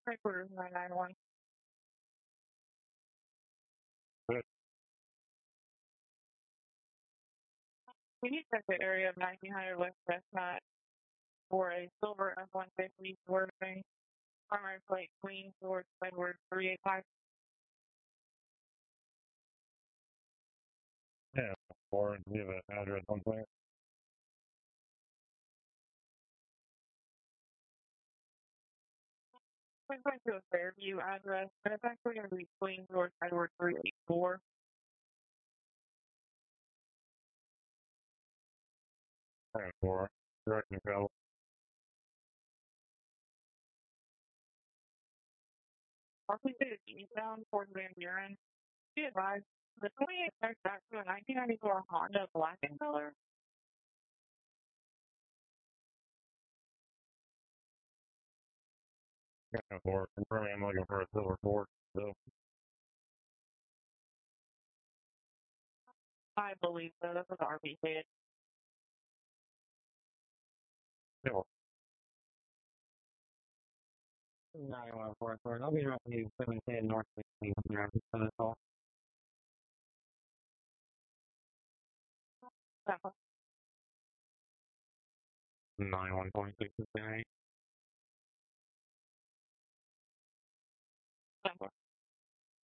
Headquarters 991. Good. We need to check the area of 1900 West Chestnut for a silver F-150 swerving primary plate Queen towards Edward 385. Yeah, or give an address on there. We're going to a Fairview address, and it's actually going to be Queen towards Edward 384. Yeah, for direction travel. Also, we did eastbound towards Van Buren. Be advised, the 28 starts back to a 1994 Honda black in color. Yeah, for confirming I'm looking for a silver Ford. So, I believe so. That's what the RP said. yeah. 914. I'll be dropping you 710 North 16 here. I'm just call. That 91.6 is one.